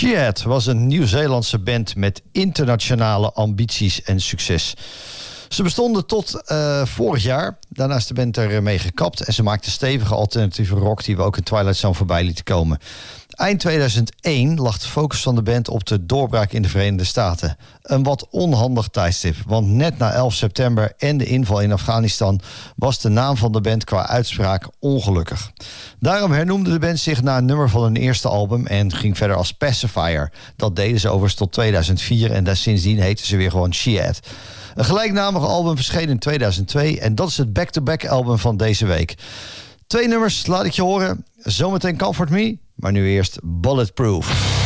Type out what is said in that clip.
Shi'At was een Nieuw-Zeelandse band met internationale ambities en succes. Ze bestonden tot vorig jaar. Daarna is de band ermee gekapt en ze maakten stevige alternatieve rock die we ook in Twilight Zone voorbij lieten komen. Eind 2001 lag de focus van de band op de doorbraak in de Verenigde Staten. Een wat onhandig tijdstip, want net na 11 september en de inval in Afghanistan was de naam van de band qua uitspraak ongelukkig. Daarom hernoemde de band zich naar een nummer van hun eerste album en ging verder als Pacifier. Dat deden ze overigens tot 2004 en sindsdien heten ze weer gewoon Shi'At. Een gelijknamig album verscheen in 2002 en dat is het back-to-back album van deze week. 2 nummers laat ik je horen. Zometeen Comfort Me, maar nu eerst Bulletproof.